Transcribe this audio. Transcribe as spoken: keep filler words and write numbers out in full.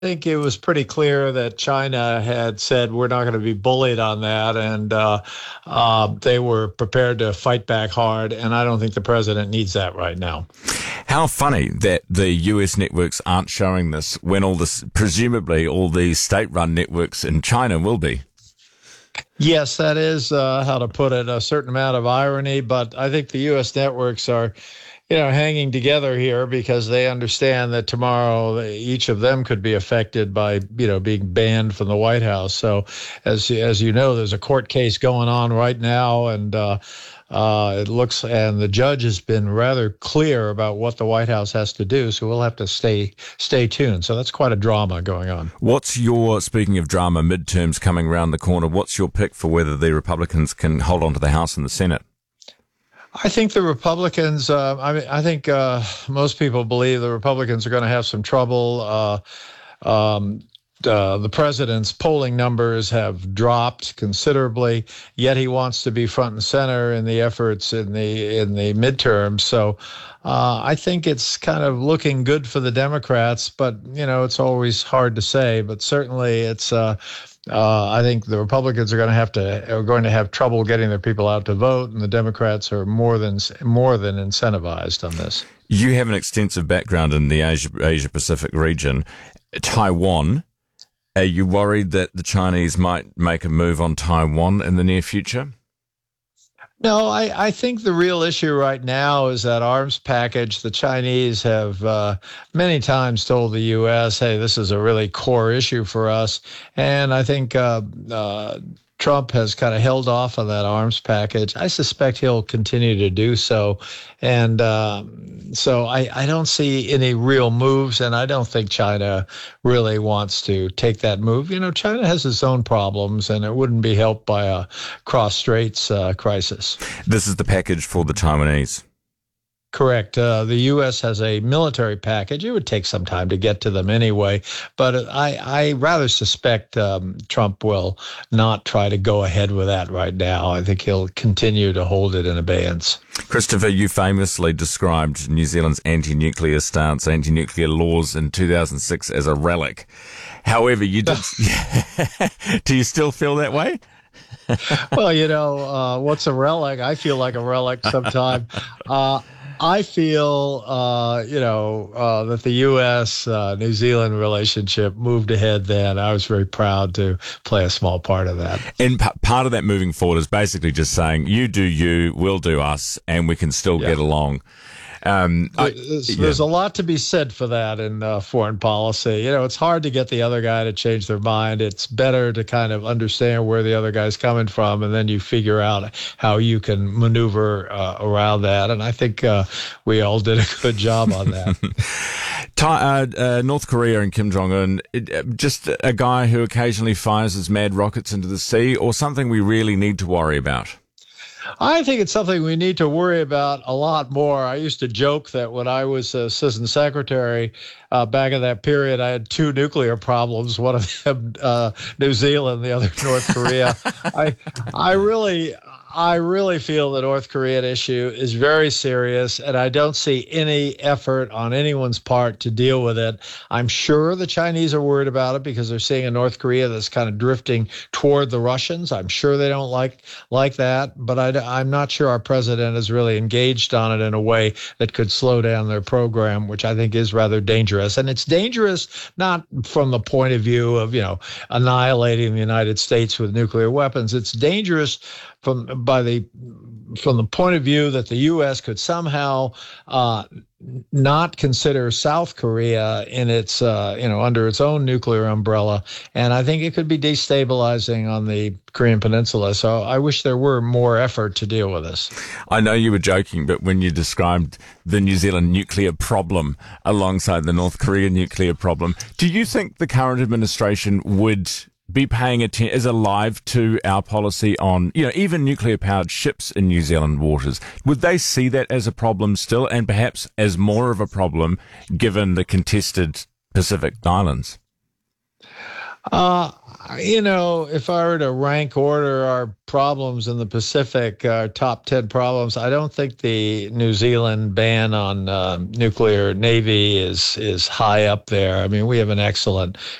think it was pretty clear that China had said we're not going to be bullied on that, and uh, uh, they were prepared to fight back hard. And I don't think the president needs that right now. How funny that the U S networks aren't showing this when all this, presumably all these state-run networks in China will be. Yes, that is uh, how to put it, a certain amount of irony. But I think the U S networks are, you know, hanging together here because they understand that tomorrow each of them could be affected by, you know, being banned from the White House. So, as as you know, there's a court case going on right now, and uh, uh, it looks, and the judge has been rather clear about what the White House has to do. So we'll have to stay stay tuned. So that's quite a drama going on. What's your, speaking of drama, midterms coming around the corner, what's your pick for whether the Republicans can hold on to the House and the Senate? I think the Republicans, uh, I mean, I think uh, most people believe the Republicans are going to have some trouble. Uh, um, uh, the president's polling numbers have dropped considerably, yet he wants to be front and center in the efforts in the in the midterms. So uh, I think it's kind of looking good for the Democrats, but, you know, it's always hard to say. But certainly it's uh, Uh, I think the Republicans are going to have to are going to have trouble getting their people out to vote, and the Democrats are more than more than incentivized on this. You have an extensive background in the Asia Asia Pacific region. Taiwan, are you worried that the Chinese might make a move on Taiwan in the near future? No, I, I think the real issue right now is that arms package. The Chinese have uh, many times told the U S, hey, this is a really core issue for us. And I think uh, uh, Trump has kind of held off on that arms package. I suspect he'll continue to do so. And um, so I, I don't see any real moves, and I don't think China really wants to take that move. You know, China has its own problems, and it wouldn't be helped by a cross-straits uh, crisis. This is the package for the Taiwanese. Correct. Uh, the U S has a military package. It would take some time to get to them anyway, but I, I rather suspect um, Trump will not try to go ahead with that right now. I think he'll continue to hold it in abeyance. Christopher, you famously described New Zealand's anti-nuclear stance, anti-nuclear laws in two thousand six as a relic. However, you did. Do you still feel that way? Well, you know, uh, what's a relic? I feel like a relic sometime. Uh, I feel, uh, you know, uh, that the U S uh, New Zealand relationship moved ahead then. I was very proud to play a small part of that. And p- part of that moving forward is basically just saying, you do you, we'll do us, and we can still yeah. get along. Um, I, there's, yeah. there's a lot to be said for that in uh, foreign policy. You know, it's hard to get the other guy to change their mind. It's better to kind of understand where the other guy's coming from, and then you figure out how you can maneuver uh, around that. And I think uh, we all did a good job on that. uh, uh, North Korea and Kim Jong-un, it, just a guy who occasionally fires his mad rockets into the sea, or something we really need to worry about? I think it's something we need to worry about a lot more. I used to joke that when I was assistant secretary uh, back in that period, I had two nuclear problems, one of them uh, New Zealand, the other North Korea. I, I really... I really feel the North Korean issue is very serious, and I don't see any effort on anyone's part to deal with it. I'm sure the Chinese are worried about it because they're seeing a North Korea that's kind of drifting toward the Russians. I'm sure they don't like like that, but I, I'm not sure our president is really engaged on it in a way that could slow down their program, which I think is rather dangerous. And it's dangerous not from the point of view of, you know, annihilating the United States with nuclear weapons. It's dangerous from by the from the point of view that the U S could somehow uh, not consider South Korea in its uh, you know under its own nuclear umbrella, and I think it could be destabilizing on the Korean Peninsula. So I wish there were more effort to deal with this. I know you were joking, but when you described the New Zealand nuclear problem alongside the North Korean nuclear problem, do you think the current administration would be paying attention, is alive to our policy on, you know, even nuclear-powered ships in New Zealand waters? Would they see that as a problem still, and perhaps as more of a problem given the contested Pacific Islands? Uh, You know, if I were to rank order our problems in the Pacific, our top ten problems, I don't think the New Zealand ban on uh, nuclear navy is is high up there. I mean, we have an excellent